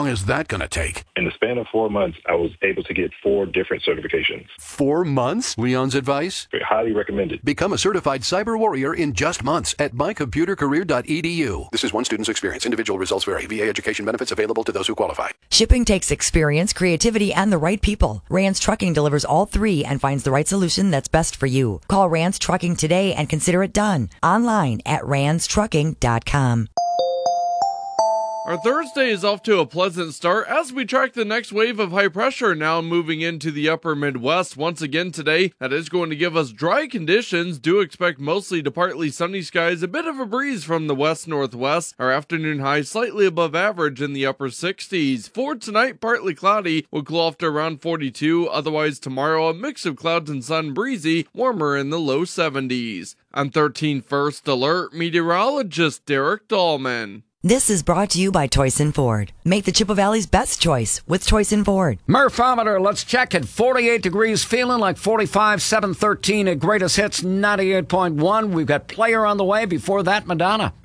long is that going to take? In the span of 4 months, I was able to get 4 different certifications. 4 months? Leon's advice? Highly recommended. Become a certified cyber warrior in just months at mycomputercareer.edu. This is one student's experience. Individual results vary. VA education benefits available to those who qualify. Shipping takes experience, creativity, and the right people. Rance Trucking delivers all 3 and finds the right solution that's best for you. Call Rance Trucking today and consider it done. Online at ranstrucking.com. Our Thursday is off to a pleasant start as we track the next wave of high pressure now moving into the upper Midwest once again today. That is going to give us dry conditions. Do expect mostly to partly sunny skies, a bit of a breeze from the west-northwest. Our afternoon high slightly above average in the upper 60s. For tonight, partly cloudy, will cool off to around 42. Otherwise, tomorrow, a mix of clouds and sun, breezy, warmer in the low 70s. I'm 13 First Alert meteorologist Derek Dahlman. This is brought to you by Toyson Ford. Make the Chippewa Valley's best choice with Toyson Ford. Murphometer, let's check it. 48 degrees, feeling like 45, 713 at Greatest Hits 98.1. We've got Player on the way. Before that, Madonna.